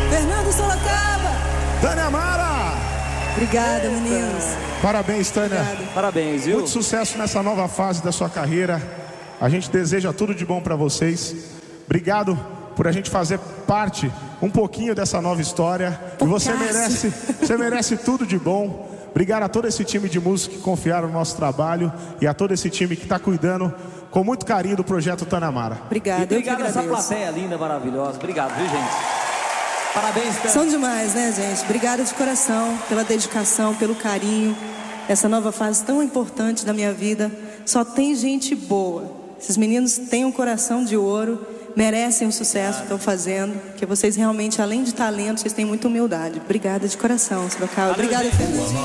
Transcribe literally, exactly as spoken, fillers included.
Fernando Sorocaba. Tânia Mara. Obrigada, meninos. Parabéns, Tânia. Obrigada. Parabéns, viu? Muito sucesso nessa nova fase da sua carreira. A gente deseja tudo de bom pra vocês. Obrigado por a gente fazer parte um pouquinho dessa nova história. E você merece, você merece tudo de bom. Obrigado a todo esse time de músicos que confiaram no nosso trabalho e a todo esse time que está cuidando com muito carinho do projeto Tânia Mara. Obrigada. E obrigado eu a essa plateia linda, maravilhosa. Obrigado, viu, gente? Parabéns, Tânia. São demais, né, gente? Obrigada de coração pela dedicação, pelo carinho. Essa nova fase tão importante da minha vida. Só tem gente boa. Esses meninos têm um coração de ouro, merecem o sucesso que estão fazendo, porque vocês realmente, além de talento, vocês têm muita humildade. Obrigada de coração, Sorocaba. Obrigada, Fernando.